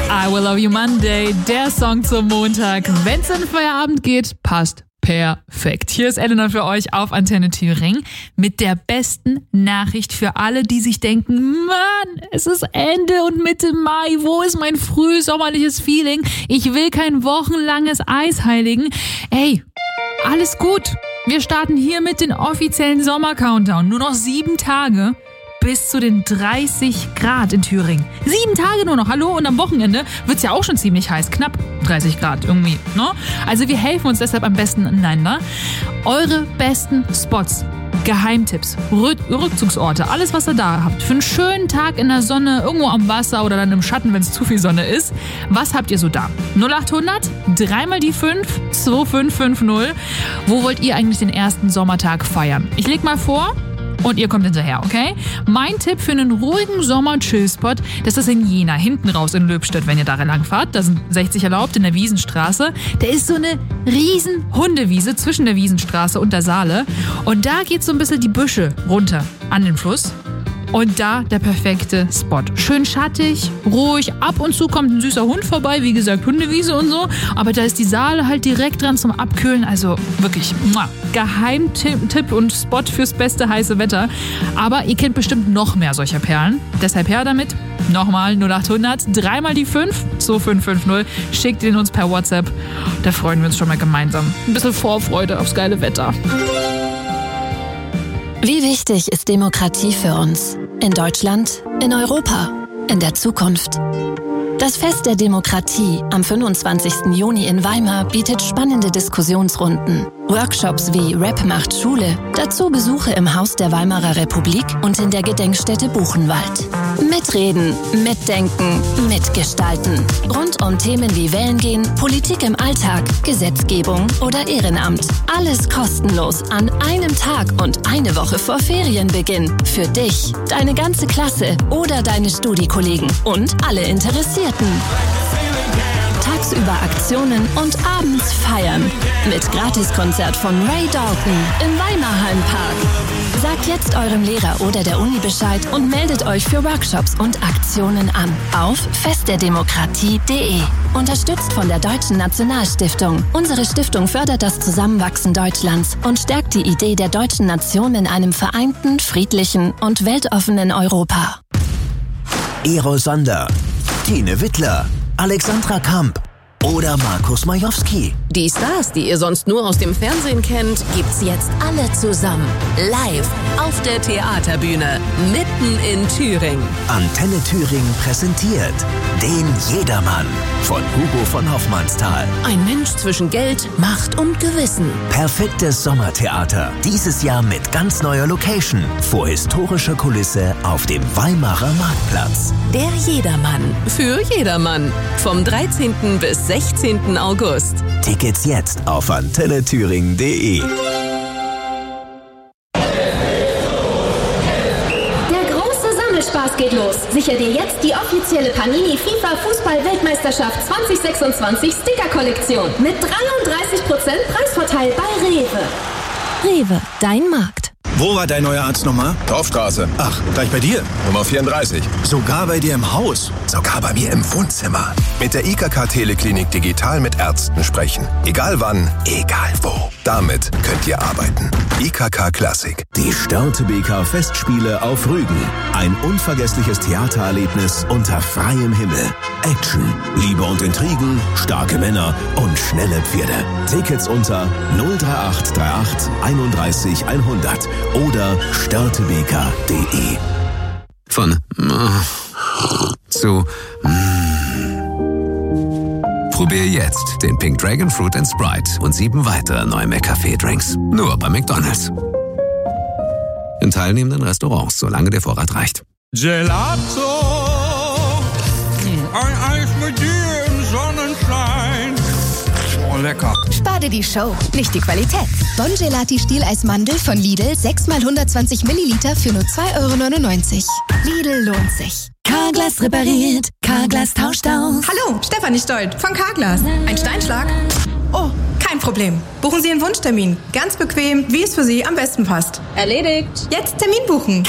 I Will Love You Monday, der Song zum Montag. Wenn's in den Feierabend geht, passt perfekt. Hier ist Elena für euch auf Antenne Thüringen mit der besten Nachricht für alle, die sich denken, Mann, es ist Ende und Mitte Mai, wo ist mein frühsommerliches Feeling? Ich will kein wochenlanges Eis heiligen. Ey, alles gut. Wir starten hier mit den offiziellen Sommer-Countdown. Nur noch 7 Tage. Bis zu den 30 Grad in Thüringen. 7 Tage nur noch, hallo? Und am Wochenende wird's ja auch schon ziemlich heiß. Knapp 30 Grad irgendwie, ne? Also wir helfen uns deshalb am besten einander. Eure besten Spots, Geheimtipps, Rückzugsorte, alles was ihr da habt. Für einen schönen Tag in der Sonne, irgendwo am Wasser oder dann im Schatten, wenn es zu viel Sonne ist. Was habt ihr so da? 0800 3 mal die 5 2550. Wo wollt ihr eigentlich den ersten Sommertag feiern? Ich leg mal vor, und ihr kommt hinterher, okay? Mein Tipp für einen ruhigen Sommer-Chill-Spot, das ist in Jena, hinten raus in Löbstedt, wenn ihr da lang fahrt. Da sind 60 erlaubt in der Wiesenstraße. Da ist so eine riesen Hundewiese zwischen der Wiesenstraße und der Saale. Und da geht so ein bisschen die Büsche runter an den Fluss. Und da der perfekte Spot. Schön schattig, ruhig. Ab und zu kommt ein süßer Hund vorbei. Wie gesagt, Hundewiese und so. Aber da ist die Saale halt direkt dran zum Abkühlen. Also wirklich, Geheimtipp und Spot fürs beste heiße Wetter. Aber ihr kennt bestimmt noch mehr solcher Perlen. Deshalb her damit. Nochmal 0800 3 mal die 5 2550. Schickt ihn uns per WhatsApp. Da freuen wir uns schon mal gemeinsam. Ein bisschen Vorfreude aufs geile Wetter. Wie wichtig ist Demokratie für uns? In Deutschland, in Europa, in der Zukunft. Das Fest der Demokratie am 25. Juni in Weimar bietet spannende Diskussionsrunden, Workshops wie Rap macht Schule, dazu Besuche im Haus der Weimarer Republik und in der Gedenkstätte Buchenwald. Mitreden, mitdenken, mitgestalten. Rund um Themen wie Wählen gehen, Politik im Alltag, Gesetzgebung oder Ehrenamt. Alles kostenlos an einem Tag und eine Woche vor Ferienbeginn. Für dich, deine ganze Klasse oder deine Studiekollegen und alle Interessierten. Tagsüber Aktionen und abends feiern. Mit Gratiskonzert von Ray Dalton im Weimarhallenpark. Sagt jetzt eurem Lehrer oder der Uni Bescheid und meldet euch für Workshops und Aktionen an auf festderdemokratie.de. Unterstützt von der Deutschen Nationalstiftung. Unsere Stiftung fördert das Zusammenwachsen Deutschlands und stärkt die Idee der deutschen Nation in einem vereinten, friedlichen und weltoffenen Europa. Ero Sander, Tine Wittler, Alexandra Kamp oder Markus Majowski. Die Stars, die ihr sonst nur aus dem Fernsehen kennt, gibt's jetzt alle zusammen. Live auf der Theaterbühne, mitten in Thüringen. Antenne Thüringen präsentiert den Jedermann von Hugo von Hoffmannsthal. Ein Mensch zwischen Geld, Macht und Gewissen. Perfektes Sommertheater. Dieses Jahr mit ganz neuer Location. Vor historischer Kulisse auf dem Weimarer Marktplatz. Der Jedermann. Für jedermann. Vom 13. bis 16. August. Tickets jetzt auf antennethüringen.de. Spaß geht los. Sicher dir jetzt die offizielle Panini FIFA Fußball-Weltmeisterschaft 2026 Sticker-Kollektion mit 33% Preisvorteil bei Rewe. Rewe, dein Markt. Wo war dein neuer Arzt nochmal? Dorfstraße. Ach, gleich bei dir? Nummer 34. Sogar bei dir im Haus? Sogar bei mir im Wohnzimmer. Mit der IKK Teleklinik digital mit Ärzten sprechen. Egal wann, egal wo. Damit könnt ihr arbeiten. IKK Klassik. Die Störtebeker Festspiele auf Rügen. Ein unvergessliches Theatererlebnis unter freiem Himmel. Action, Liebe und Intrigen, starke Männer und schnelle Pferde. Tickets unter 03838 31 100 oder störtebeker.de. Von zu Probier jetzt den Pink Dragon Fruit and Sprite und 7 weitere neue McCafé-Drinks. Nur bei McDonald's. In teilnehmenden Restaurants, solange der Vorrat reicht. Gelato, ein Eis mit dir im Sonnenschein. Oh, lecker. Spar dir die Show, nicht die Qualität. Bon Gelati Stieleismandel von Lidl, 6 mal 120 Milliliter für nur 2,99 €. Lidl lohnt sich. Carglass repariert, Carglass tauscht aus. Hallo, Stefanie Stolt von Carglass. Ein Steinschlag? Oh, kein Problem. Buchen Sie einen Wunschtermin. Ganz bequem, wie es für Sie am besten passt. Erledigt. Jetzt Termin buchen.